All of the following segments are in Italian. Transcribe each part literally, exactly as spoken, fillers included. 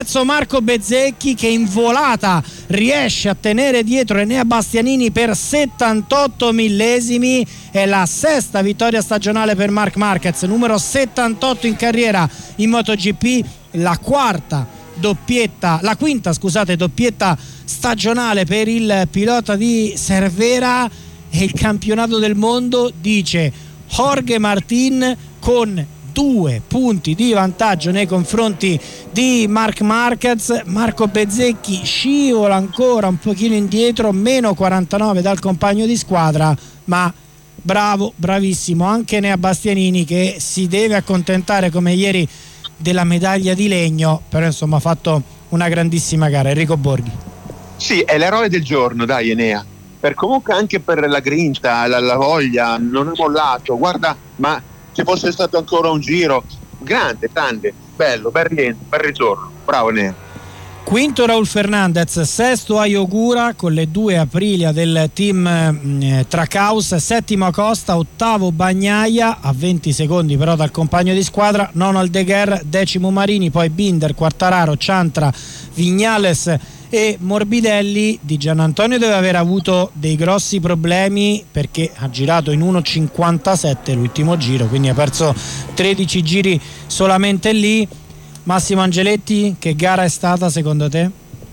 Marco Bezzecchi, che in volata riesce a tenere dietro Enea Bastianini per settantotto millesimi. È la sesta vittoria stagionale per Marc Marquez, numero settantotto in carriera in MotoGP, la quarta doppietta, la quinta scusate doppietta stagionale per il pilota di Cervera. E il campionato del mondo dice Jorge Martin con due punti di vantaggio nei confronti di Marc Marquez. Marco Bezzecchi scivola ancora un pochino indietro, meno quarantanove dal compagno di squadra, ma bravo, bravissimo anche Enea Bastianini, che si deve accontentare come ieri della medaglia di legno, però insomma ha fatto una grandissima gara. Enrico Borghi. Sì, è l'eroe del giorno, dai Enea, per comunque anche per la grinta, la, la voglia, non è mollato, guarda, ma se fosse stato ancora un giro grande, grande, bello, bel rientro, bel ritorno, bravo Enea. Quinto Raul Fernandez, sesto Ayogura con le due Aprilia del team eh, Trackhouse, settimo Acosta, ottavo Bagnaia a venti secondi però dal compagno di squadra, nono Aldeguer, decimo Marini, poi Binder, Quartararo, Ciantra, Vignales e Morbidelli. Di Giannantonio deve aver avuto dei grossi problemi perché ha girato in uno cinquantasette l'ultimo giro, quindi ha perso tredici giri solamente lì. Massimo Angeletti, che gara è stata secondo te?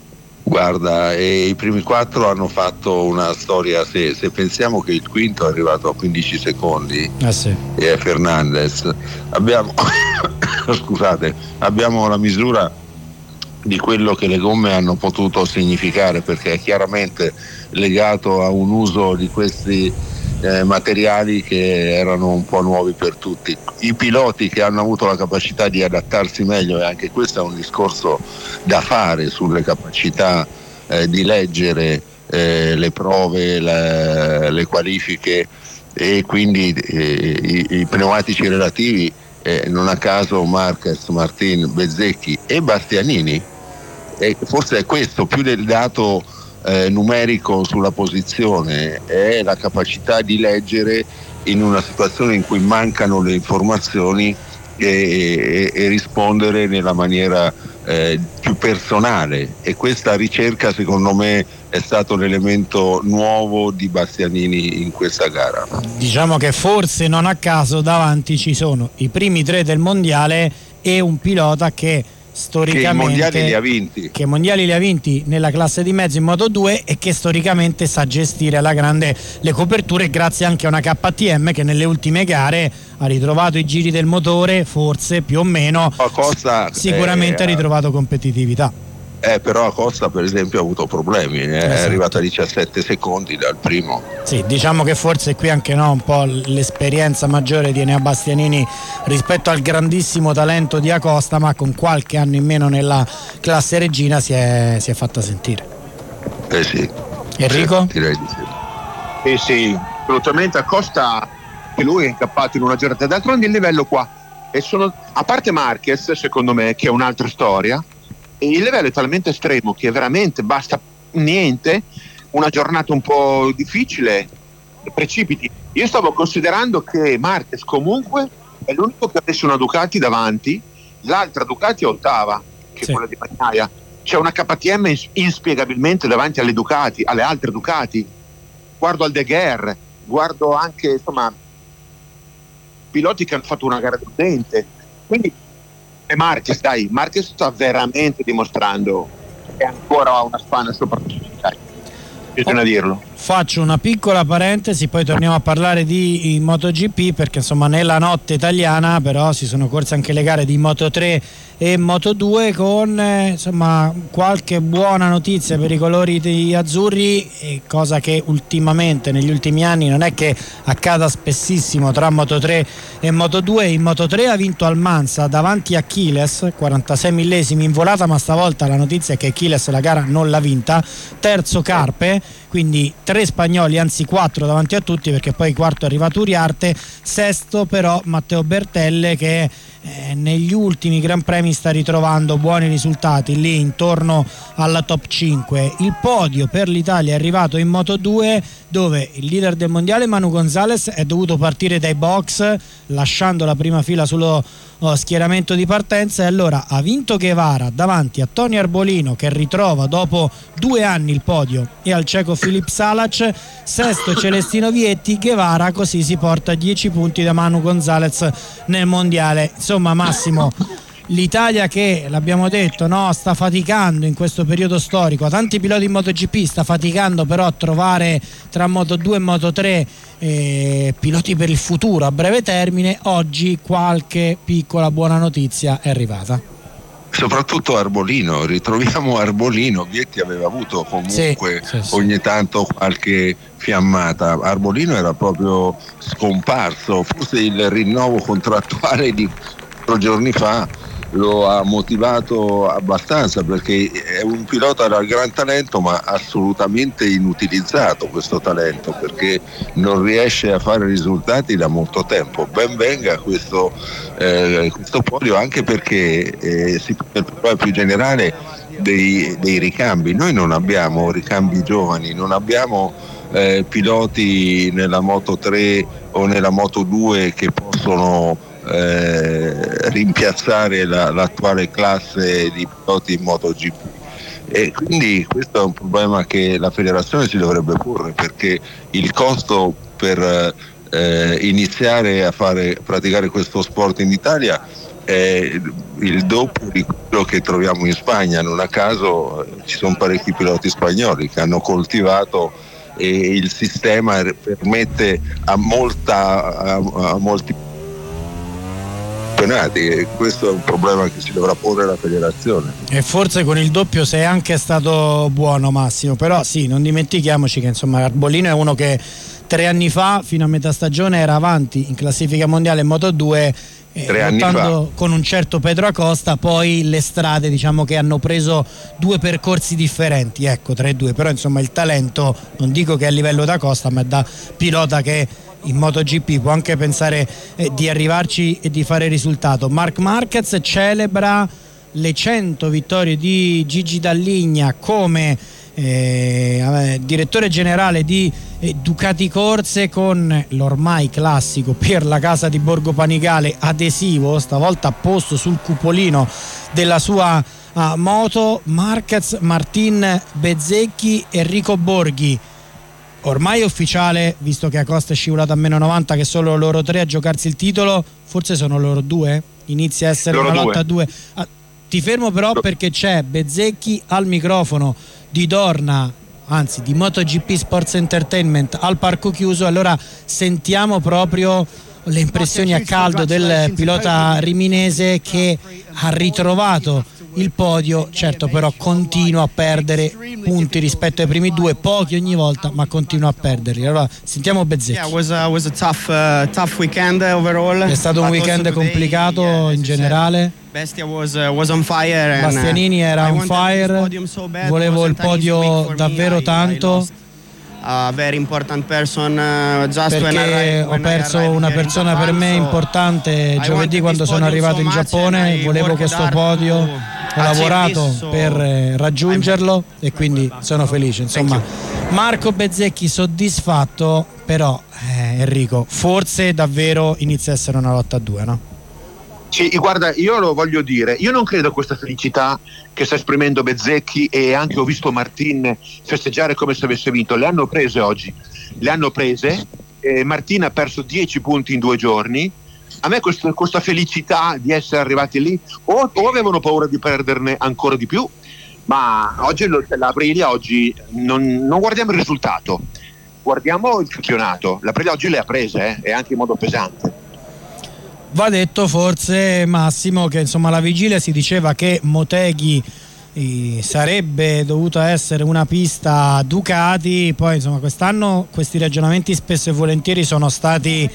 Guarda, eh, i primi quattro hanno fatto una storia, se, se pensiamo che il quinto è arrivato a quindici secondi eh sì. e è Fernandez, abbiamo scusate, abbiamo la misura di quello che le gomme hanno potuto significare, perché è chiaramente legato a un uso di questi eh, materiali che erano un po' nuovi per tutti. I piloti che hanno avuto la capacità di adattarsi meglio, e anche questo è un discorso da fare sulle capacità eh, di leggere eh, le prove, la, le qualifiche, e quindi eh, i, i pneumatici relativi. Eh, non a caso Marquez, Martin, Bezzecchi e Bastianini, e forse è questo più del dato eh, numerico sulla posizione, è la capacità di leggere in una situazione in cui mancano le informazioni e, e, e rispondere nella maniera eh, più personale, e questa ricerca secondo me è stato l'elemento nuovo di Bastianini in questa gara. Diciamo che forse non a caso davanti ci sono i primi tre del mondiale e un pilota che storicamente che i mondiali li ha vinti che mondiali li ha vinti nella classe di mezzo in Moto due, e che storicamente sa gestire alla grande le coperture, grazie anche a una K T M che nelle ultime gare ha ritrovato i giri del motore, forse più o meno Acosta, sicuramente eh, ha ritrovato competitività. Eh, però Acosta per esempio ha avuto problemi, eh? Esatto. È arrivata a diciassette secondi dal primo. Sì, diciamo che forse qui anche no, un po' l'esperienza maggiore di Enea Bastianini rispetto al grandissimo talento di Acosta, ma con qualche anno in meno nella classe regina si è, si è fatta sentire. Eh sì. Enrico? Sì, direi di sì. Eh sì, assolutamente. Acosta, che lui è incappato in una giornata, d'altronde il livello qua, e sono, a parte Marquez secondo me che è un'altra storia, e il livello è talmente estremo che veramente basta niente, una giornata un po' difficile, precipiti. Io stavo considerando che Marquez comunque è l'unico che avesse una Ducati davanti, l'altra Ducati è ottava, che sì. è quella di Bagnaia. C'è una K T M inspiegabilmente davanti alle Ducati, alle altre Ducati. Guardo Aldeguer, guardo anche insomma piloti che hanno fatto una gara deludente, quindi e Marquez, dai, Marquez sta veramente dimostrando che ancora ha una spanna sopra tutti, dai, bisogna dirlo. Faccio una piccola parentesi, poi torniamo a parlare di MotoGP, perché insomma nella notte italiana però si sono corse anche le gare di Moto tre e Moto due con eh, insomma qualche buona notizia per i colori degli azzurri, e cosa che ultimamente negli ultimi anni non è che accada spessissimo tra Moto tre e Moto due. In Moto tre ha vinto Almanza davanti a Chiles, quarantasei millesimi in volata, ma stavolta la notizia è che Chiles la gara non l'ha vinta. Terzo Carpe, quindi tre spagnoli, anzi quattro davanti a tutti, perché poi quarto è arrivato Uriarte. Sesto però Matteo Bertelle, che eh, negli ultimi Gran Premi sta ritrovando buoni risultati lì intorno alla top cinque. Il podio per l'Italia è arrivato in Moto due, dove il leader del mondiale Manu Gonzalez è dovuto partire dai box lasciando la prima fila sullo oh, schieramento di partenza, e allora ha vinto Guevara davanti a Tony Arbolino, che ritrova dopo due anni il podio, e al ceco Filip Salac. Sesto Celestino Vietti. Guevara così si porta dieci punti da Manu Gonzalez nel mondiale. Insomma, Massimo, l'Italia che, l'abbiamo detto, no, sta faticando in questo periodo storico, tanti piloti in MotoGP, sta faticando però a trovare tra Moto due e Moto tre eh, piloti per il futuro a breve termine. Oggi qualche piccola buona notizia è arrivata. Soprattutto Arbolino, ritroviamo Arbolino. Vietti aveva avuto comunque sì, sì, sì. ogni tanto qualche fiammata. Arbolino era proprio scomparso, forse il rinnovo contrattuale di quattro giorni fa lo ha motivato abbastanza, perché è un pilota dal gran talento ma assolutamente inutilizzato questo talento, perché non riesce a fare risultati da molto tempo. Ben venga questo, eh, questo podio, anche perché eh, si pone il problema più generale dei, dei ricambi. Noi non abbiamo ricambi giovani, non abbiamo eh, piloti nella Moto tre o nella Moto due che possono Eh, rimpiazzare la, l'attuale classe di piloti in MotoGP, e quindi questo è un problema che la federazione si dovrebbe porre, perché il costo per eh, iniziare a fare praticare questo sport in Italia è il doppio di quello che troviamo in Spagna. Non a caso eh, ci sono parecchi piloti spagnoli che hanno coltivato, e il sistema permette a molta a, a molti e questo è un problema che si dovrà porre la federazione. E forse con il doppio sei anche stato buono, Massimo, però sì, non dimentichiamoci che insomma Arbolino è uno che tre anni fa fino a metà stagione era avanti in classifica mondiale in Moto due, eh, lottando con un certo Pedro Acosta. Poi le strade, diciamo, che hanno preso due percorsi differenti, ecco, tre due, però insomma il talento, non dico che è a livello da Acosta, ma è da pilota che in MotoGP può anche pensare eh, di arrivarci e di fare risultato. Marc Marquez celebra le cento vittorie di Gigi Dall'Igna come eh, direttore generale di eh, Ducati Corse, con l'ormai classico per la casa di Borgo Panigale adesivo, stavolta apposto sul cupolino della sua uh, moto. Marquez, Martin Bezzecchi, Enrico Borghi. Ormai è ufficiale, visto che Acosta è scivolato a meno novanta, che sono loro tre a giocarsi il titolo. Forse sono loro due, inizia a essere loro una lotta a due. Ah, ti fermo però perché c'è Bezzecchi al microfono di Dorna, anzi di MotoGP Sports Entertainment, al parco chiuso. Allora sentiamo proprio le impressioni a caldo del pilota riminese, che ha ritrovato il podio, certo, però continua a perdere punti rispetto ai primi due, pochi ogni volta, ma continua a perderli. Allora sentiamo Bezzecchi. Yeah, was a, was a tough, uh, tough weekend overall. È stato un weekend complicato today, in generale. Bestia was, uh, was on fire. Bastianini era on fire. So volevo il podio davvero tanto. A very important person, uh, just perché when I, when ho perso una persona per me importante giovedì quando sono arrivato in Giappone. Volevo questo podio, ho lavorato per raggiungerlo e quindi sono felice. Insomma, Marco Bezzecchi soddisfatto, però eh, Enrico, forse davvero inizia a essere una lotta a due, no? Sì, guarda, io lo voglio dire, io non credo a questa felicità che sta esprimendo Bezzecchi, e anche ho visto Martin festeggiare come se avesse vinto. Le hanno prese oggi, le hanno prese, eh, Martin ha perso dieci punti in due giorni. A me questo, questa felicità di essere arrivati lì, o, o avevano paura di perderne ancora di più, ma oggi la Aprilia oggi non, non guardiamo il risultato, guardiamo il campionato. La Aprilia oggi le ha prese, eh, e anche in modo pesante. Va detto forse, Massimo, che insomma alla vigilia si diceva che Motegi eh, sarebbe dovuta essere una pista Ducati, poi insomma quest'anno questi ragionamenti spesso e volentieri sono stati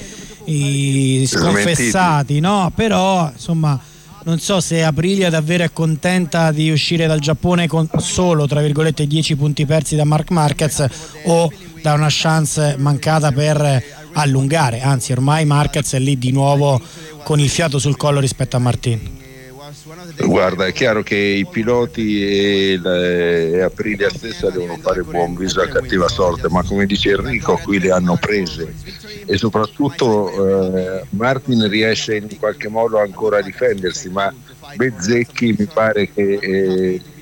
eh, sconfessati, no? Però insomma non so se Aprilia davvero è contenta di uscire dal Giappone con solo, tra virgolette, dieci punti persi da Marc Marquez, o da una chance mancata per allungare. Anzi, ormai Marquez è lì di nuovo con il fiato sul collo rispetto a Martin? Guarda, è chiaro che i piloti e, e Aprilia stessa devono fare buon viso a cattiva sorte, ma come dice Enrico qui le hanno prese e soprattutto eh, Martin riesce in qualche modo ancora a difendersi, ma Bezzecchi mi pare che eh,